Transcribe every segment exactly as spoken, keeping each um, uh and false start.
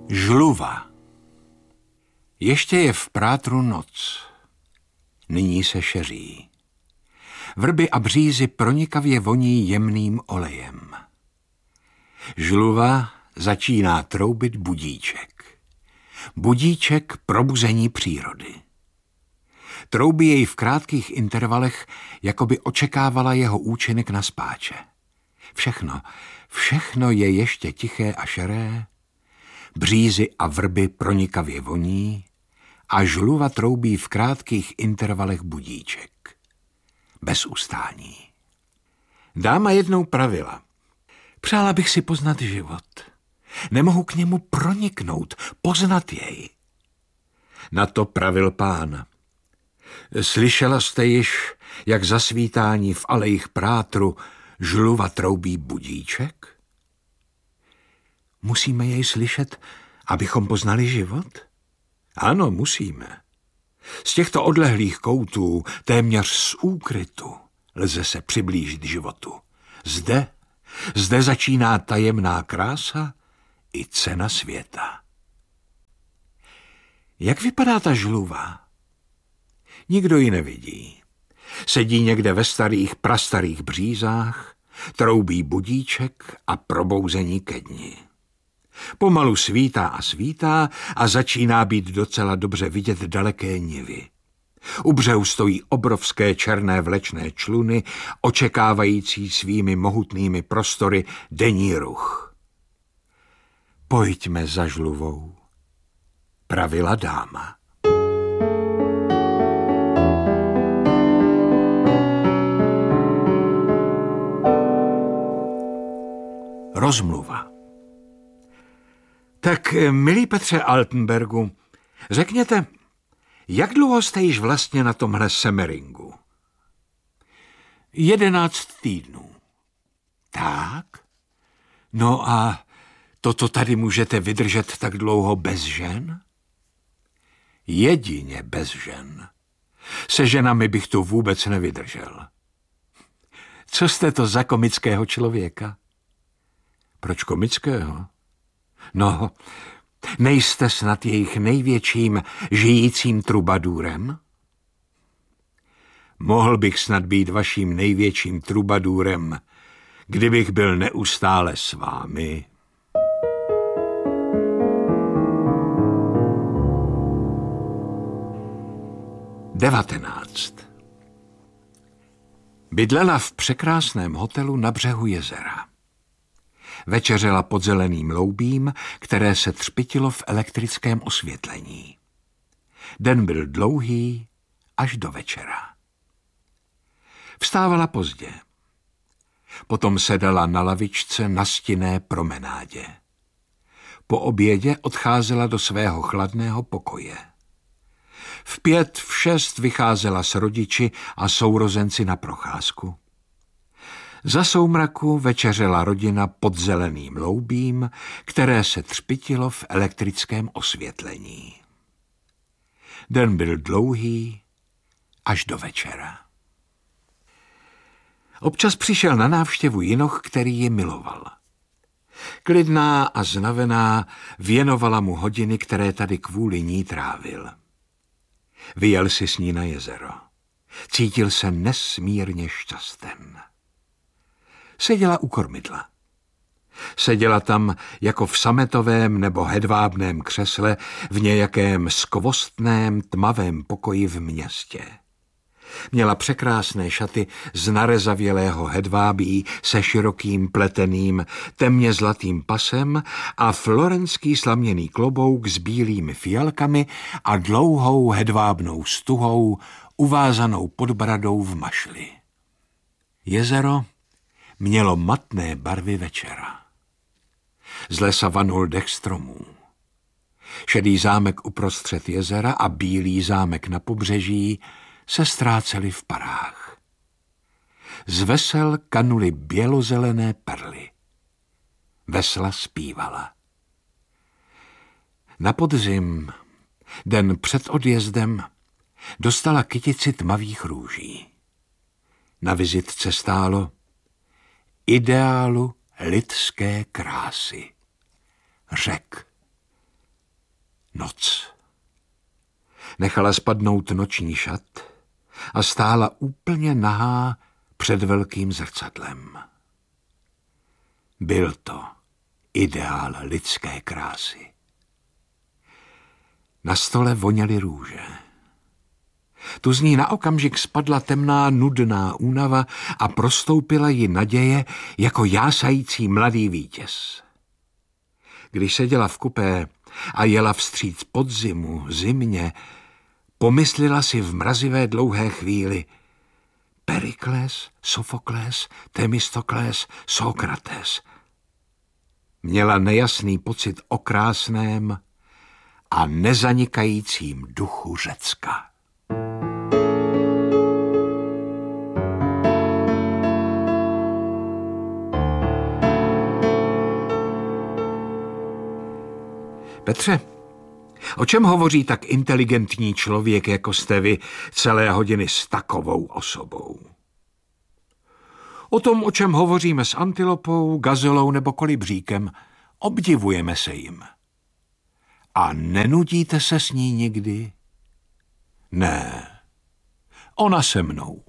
Žluva. Ještě je v Prátru noc. Nyní se šeří. Vrby a břízy pronikavě voní jemným olejem. Žluva začíná troubit budíček. Budíček probuzení přírody. Troubí jej v krátkých intervalech, jako by očekávala jeho účinek na spáče. Všechno, všechno je ještě tiché a šeré, břízy a vrby pronikavě voní a žluva troubí v krátkých intervalech budíček. Bez ustání. Dáma jednou pravila. Přála bych si poznat život. Nemohu k němu proniknout, poznat jej. Na to pravil pán. Slyšela jste již, jak za svítání v alejích Prátru žluva troubí budíček? Musíme jej slyšet, abychom poznali život? Ano, musíme. Z těchto odlehlých koutů, téměř z úkrytu, lze se přiblížit životu. Zde, zde začíná tajemná krása i cena světa. Jak vypadá ta žluva? Nikdo ji nevidí. Sedí někde ve starých, prastarých břízách, troubí budíček a probouzení ke dni. Pomalu svítá a svítá a začíná být docela dobře vidět daleké nivy. U břehu stojí obrovské černé vlečné čluny, očekávající svými mohutnými prostory denní ruch. Pojďme za žluvou, pravila dáma. Rozmluva. Tak, milý Petře Altenbergu, řekněte, jak dlouho jste již vlastně na tomhle Semeringu? Jedenáct týdnů. Tak? No a toto tady můžete vydržet tak dlouho bez žen? Jedině bez žen. Se ženami bych tu vůbec nevydržel. Co jste to za komického člověka? Proč komického? No, nejste snad jejich největším žijícím trubadůrem? Mohl bych snad být vaším největším trubadůrem, kdybych byl neustále s vámi. devatenáct. Bydlela v překrásném hotelu na břehu jezera. Večeřela pod zeleným loubím, které se třpytilo v elektrickém osvětlení. Den byl dlouhý až do večera. Vstávala pozdě. Potom sedala na lavičce na stinné promenádě. Po obědě odcházela do svého chladného pokoje. V pět, v šest vycházela s rodiči a sourozenci na procházku. Za soumraku večeřela rodina pod zeleným loubím, které se třpytilo v elektrickém osvětlení. Den byl dlouhý až do večera. Občas přišel na návštěvu jinoch, který ji miloval. Klidná a znavená věnovala mu hodiny, které tady kvůli ní trávil. Vyjel si s ní na jezero. Cítil se nesmírně šťasten. Seděla u kormidla. Seděla tam jako v sametovém nebo hedvábném křesle v nějakém skvostném tmavém pokoji v městě. Měla překrásné šaty z narezavělého hedvábí se širokým pleteným temně zlatým pasem a florenský slaměný klobouk s bílými fialkami a dlouhou hedvábnou stuhou uvázanou pod bradou v mašli. Jezero mělo matné barvy večera. Z lesa vanul dech stromů. Šedý zámek uprostřed jezera a bílý zámek na pobřeží se ztrácely v parách. Z vesel kanuly bělozelené perly. Vesla zpívala. Na podzim, den před odjezdem, dostala kytici tmavých růží. Na vizitce stálo ideálu lidské krásy. Řek. Noc. Nechala spadnout noční šat a stála úplně nahá před velkým zrcadlem. Byl to ideál lidské krásy. Na stole voněly růže. Tu z ní na okamžik spadla temná, nudná únava a prostoupila ji naděje jako jásající mladý vítěz. Když seděla v kupé a jela vstříc podzimu, zimě, pomyslela si v mrazivé dlouhé chvíli: Perikles, Sofokles, Temistokles, Sokrates. Měla nejasný pocit o krásném a nezanikajícím duchu Řecka. Petře, o čem hovoří tak inteligentní člověk, jako jste vy, celé hodiny s takovou osobou? O tom, o čem hovoříme s antilopou, gazelou nebo kolibříkem, obdivujeme se jim. A nenudíte se s ní nikdy? Ne, ona se mnou.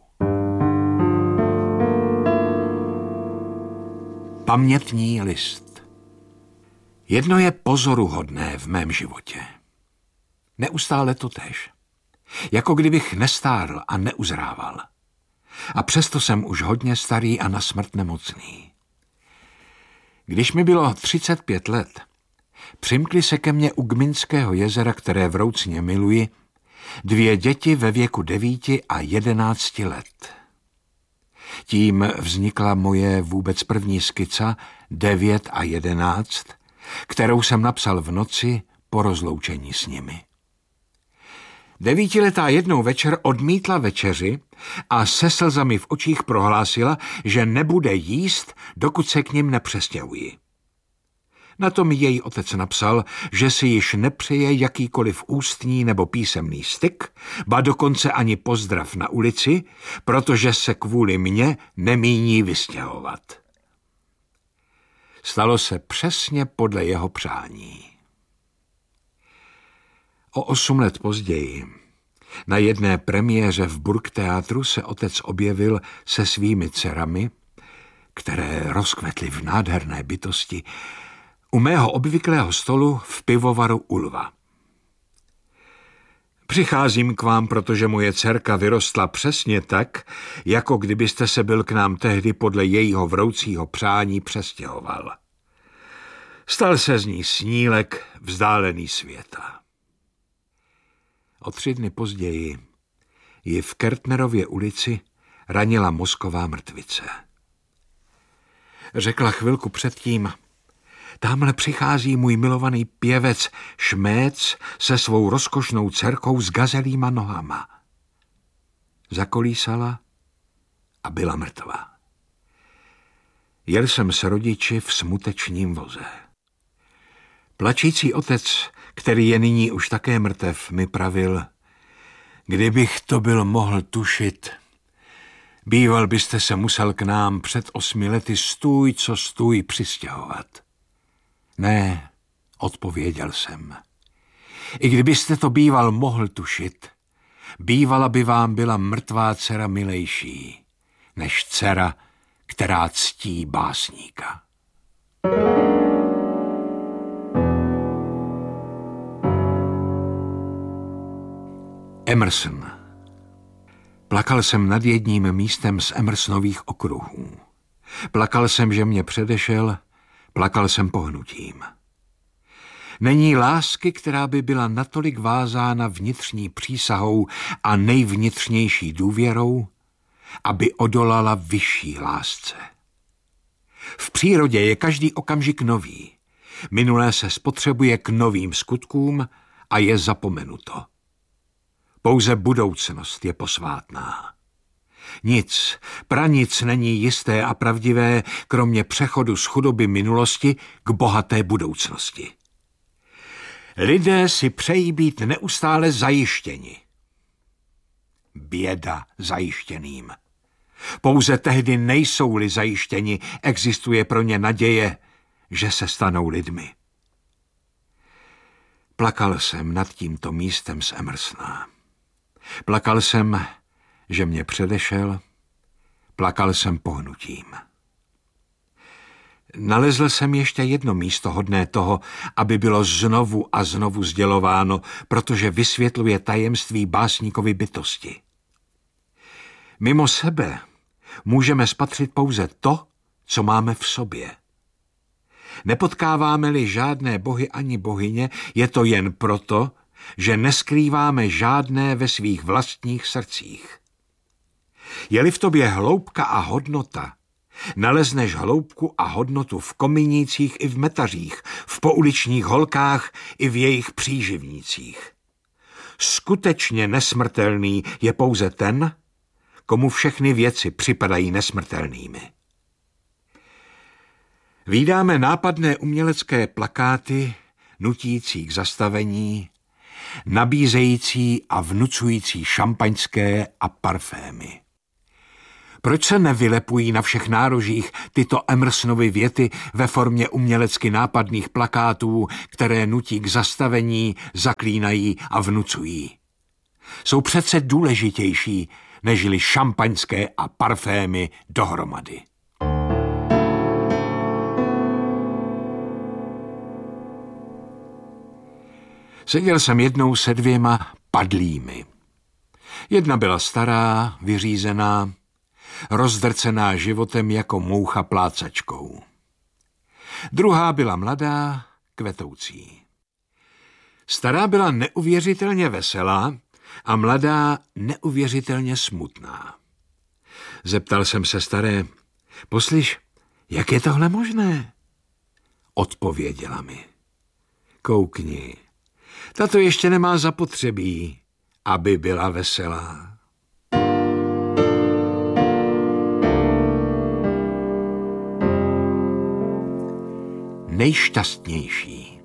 Pamětní list. Jedno je pozoruhodné v mém životě. Neustále totéž. Jako kdybych nestárl a neuzrával. A přesto jsem už hodně starý a na smrt nemocný. Když mi bylo třicet pět let, přimkly se ke mně u Gminského jezera, které vroucně miluji, dvě děti ve věku devíti a jedenácti let. Tím vznikla moje vůbec první skica Devět a jedenáct, kterou jsem napsal v noci po rozloučení s nimi. Devítiletá jednou večer odmítla večeři a se slzami v očích prohlásila, že nebude jíst, dokud se k nim nepřestěhují. Na to mi její otec napsal, že si již nepřeje jakýkoliv ústní nebo písemný styk, ba dokonce ani pozdrav na ulici, protože se kvůli mně nemíní vystěhovat. Stalo se přesně podle jeho přání. O osm let později, na jedné premiéře v Burgtheatru, se otec objevil se svými dcerami, které rozkvetly v nádherné bytosti, u mého obvyklého stolu v pivovaru u Lva. Přicházím k vám, protože moje dcerka vyrostla přesně tak, jako kdybyste se byl k nám tehdy podle jejího vroucího přání přestěhoval. Stal se z ní snílek vzdálený světa. O tři dny později ji v Kertnerově ulici ranila mozková mrtvice. Řekla chvilku předtím: Támhle přichází můj milovaný pěvec Šméc se svou rozkošnou dcerkou s gazelýma nohama. Zakolísala a byla mrtvá. Jel jsem s rodiči v smutečním voze. Plačící otec, který je nyní už také mrtev, mi pravil: Kdybych to byl mohl tušit, býval byste se musel k nám před osmi lety stůj co stůj přistěhovat. Ne, odpověděl jsem. I kdybyste to býval mohl tušit, bývala by vám byla mrtvá dcera milejší, než dcera, která ctí básníka. Emerson. Plakal jsem nad jedním místem z Emersonových okruhů. Plakal jsem, že mě předešel, plakal jsem pohnutím. Není lásky, která by byla natolik vázána vnitřní přísahou a nejvnitřnější důvěrou, aby odolala vyšší lásce. V přírodě je každý okamžik nový. Minulé se spotřebuje k novým skutkům a je zapomenuto. Pouze budoucnost je posvátná. Nic, pranic není jisté a pravdivé, kromě přechodu z chudoby minulosti k bohaté budoucnosti. Lidé si přejí být neustále zajištěni. Běda zajištěným. Pouze tehdy nejsou-li zajištěni, existuje pro ně naděje, že se stanou lidmi. Plakal jsem nad tímto místem z Emersona. Plakal jsem, že mě předešel, plakal jsem pohnutím. Nalezl jsem ještě jedno místo hodné toho, aby bylo znovu a znovu sdělováno, protože vysvětluje tajemství básníkovy bytosti. Mimo sebe můžeme spatřit pouze to, co máme v sobě. Nepotkáváme-li žádné bohy ani bohyně, je to jen proto, že neskrýváme žádné ve svých vlastních srdcích. Je-li v tobě hloubka a hodnota, nalezneš hloubku a hodnotu v kominících i v metařích, v pouličních holkách i v jejich příživnících. Skutečně nesmrtelný je pouze ten, komu všechny věci připadají nesmrtelnými. Vídáme nápadné umělecké plakáty, nutící k zastavení, nabízející a vnucující šampaňské a parfémy. Proč se nevylepují na všech nárožích tyto Emersonovy věty ve formě umělecky nápadných plakátů, které nutí k zastavení, zaklínají a vnucují? Jsou přece důležitější, nežli šampaňské a parfémy dohromady. Seděl jsem jednou se dvěma padlými. Jedna byla stará, vyřízená, rozdrcená životem jako moucha plácačkou. Druhá byla mladá, kvetoucí. Stará byla neuvěřitelně veselá a mladá neuvěřitelně smutná. Zeptal jsem se staré, poslyš, jak je tohle možné? Odpověděla mi, koukni, tato ještě nemá zapotřebí, aby byla veselá. Nejšťastnější.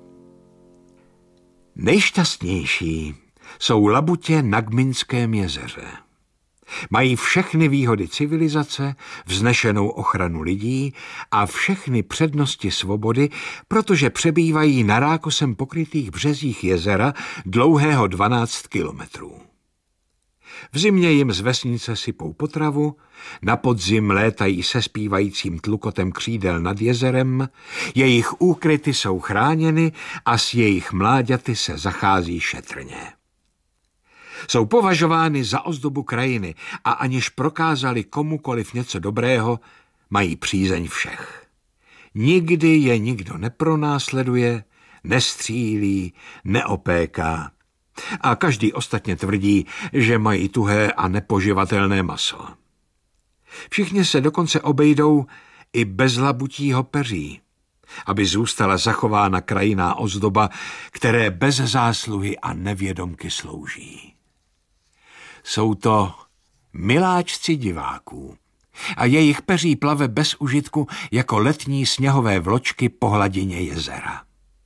Nejšťastnější jsou labutě na Gminském jezeře. Mají všechny výhody civilizace, vznešenou ochranu lidí a všechny přednosti svobody, protože přebývají na rákosem pokrytých březích jezera dlouhého dvanáct kilometrů. V zimě jim z vesnice sypou potravu, na podzim létají se zpívajícím tlukotem křídel nad jezerem, jejich úkryty jsou chráněny a s jejich mláďaty se zachází šetrně. Jsou považovány za ozdobu krajiny a aniž prokázali komukoliv něco dobrého, mají přízeň všech. Nikdy je nikdo nepronásleduje, nestřílí, neopéká. A každý ostatně tvrdí, že mají tuhé a nepoživatelné maso. Všichni se dokonce obejdou i bez labutího peří, aby zůstala zachována krajinná ozdoba, které bez zásluhy a nevědomky slouží. Jsou to miláčci diváků a jejich peří plave bez užitku jako letní sněhové vločky po hladině jezera.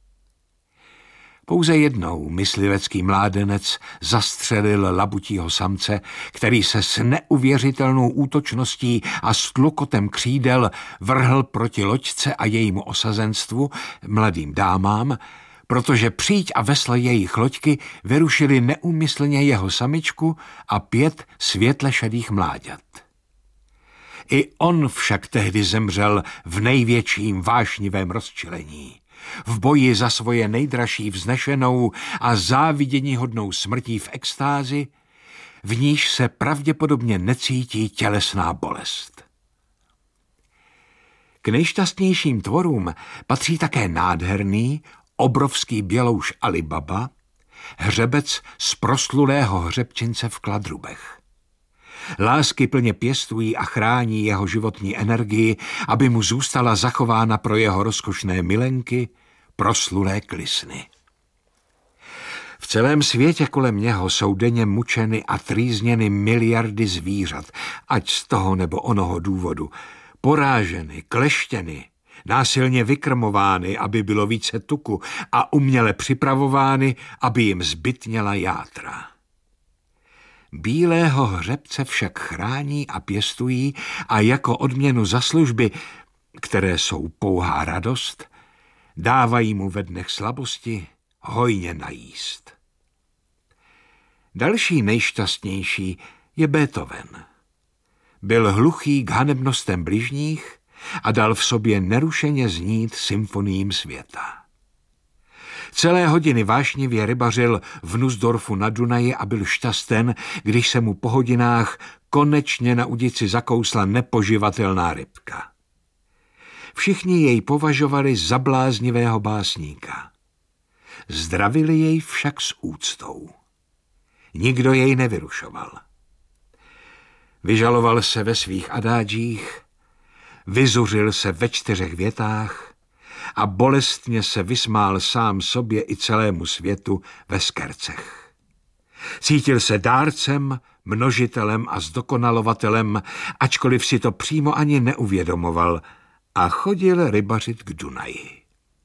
Pouze jednou myslivecký mládenec zastřelil labutího samce, který se s neuvěřitelnou útočností a s tlukotem křídel vrhl proti loďce a jejímu osazenstvu, mladým dámám, protože příď a vesla jejich loďky vyrušili neúmyslně jeho samičku a pět světle šedých mláďat. I on však tehdy zemřel v největším vášnivém rozčilení. V boji za svoje nejdražší vznešenou a záviděníhodnou smrtí v extázi, v níž se pravděpodobně necítí tělesná bolest. K nejšťastnějším tvorům patří také nádherný, obrovský bělouš Alibaba, hřebec z proslulého hřebčince v Kladrubech. Lásky plně pěstují a chrání jeho životní energii, aby mu zůstala zachována pro jeho rozkošné milenky, proslulé klisny. V celém světě kolem něho jsou denně mučeny a trýzněny miliardy zvířat, ať z toho nebo onoho důvodu, poráženy, kleštěny, násilně vykrmovány, aby bylo více tuku a uměle připravovány, aby jim zbytněla játra. Bílého hřebce však chrání a pěstují a jako odměnu za služby, které jsou pouhá radost, dávají mu ve dnech slabosti hojně najíst. Další nejšťastnější je Beethoven. Byl hluchý k hanebnostem bližních a dal v sobě nerušeně znít symfoniím světa. Celé hodiny vášnivě rybařil v Nussdorfu na Dunaji a byl šťasten, když se mu po hodinách konečně na udici zakousla nepoživatelná rybka. Všichni jej považovali za bláznivého básníka. Zdravili jej však s úctou. Nikdo jej nevyrušoval. Vyžaloval se ve svých adádžích, vyzuřil se ve čtyřech větách a bolestně se vysmál sám sobě i celému světu ve skercech. Cítil se dárcem, množitelem a zdokonalovatelem, ačkoliv si to přímo ani neuvědomoval, a chodil rybařit k Dunaji.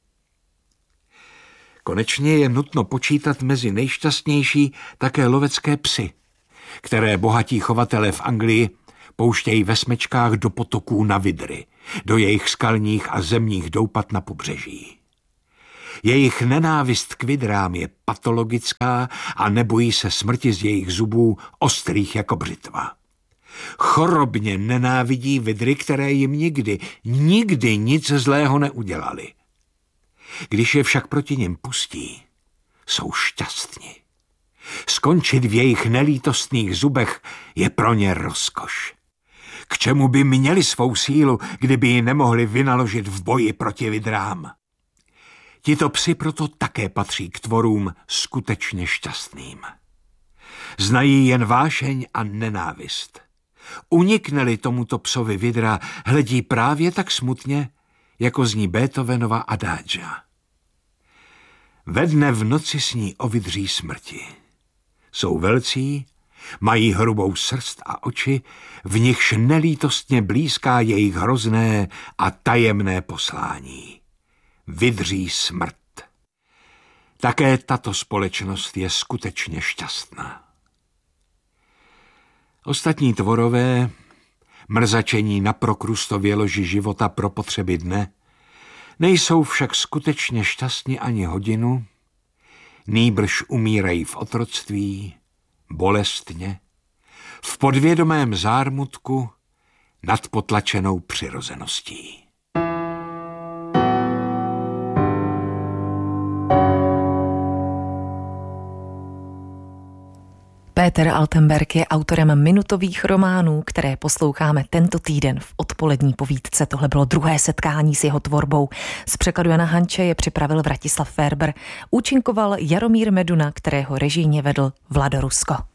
Konečně je nutno počítat mezi nejšťastnější také lovecké psy, které bohatí chovatelé v Anglii pouštějí ve smečkách do potoků na vidry, do jejich skalních a zemních doupat na pobřeží. Jejich nenávist k vidrám je patologická a nebojí se smrti z jejich zubů ostrých jako břitva. Chorobně nenávidí vidry, které jim nikdy, nikdy nic zlého neudělali. Když je však proti nim pustí, jsou šťastní. Skončit v jejich nelítostných zubech je pro ně rozkoš. K čemu by měli svou sílu, kdyby ji nemohli vynaložit v boji proti vidrám? Tito psi proto také patří k tvorům skutečně šťastným. Znají jen vášeň a nenávist. Unikne-li tomuto psovi vidra, hledí právě tak smutně, jako zní Beethovenova adagio. Ve dne v noci sní o vidří smrti. Jsou velcí, mají hrubou srst a oči, v nichž nelítostně blízká jejich hrozné a tajemné poslání. Vidří smrt. Také tato společnost je skutečně šťastná. Ostatní tvorové, mrzačení na prokrustově loži života pro potřeby dne, nejsou však skutečně šťastní ani hodinu, nýbrž umírají v otroctví, bolestně, v podvědomém zármutku nad potlačenou přirozeností. Peter Altenberg je autorem minutových románů, které posloucháme tento týden v odpolední povídce. Tohle bylo druhé setkání s jeho tvorbou. Z překladu Jana Hanče je připravil Vratislav Ferber. Účinkoval Jaromír Meduna, kterého režijně vedl Vlado Rusko.